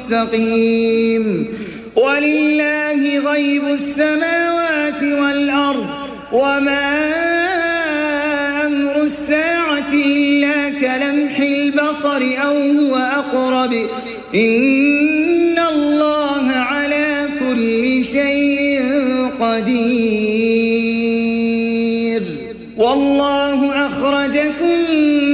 مستقيم ولله غيب السماوات والأرض وما أمر الساعة إلا كلمح البصر أو هو أقرب إن الله على كل شيء قدير والله أخرجكم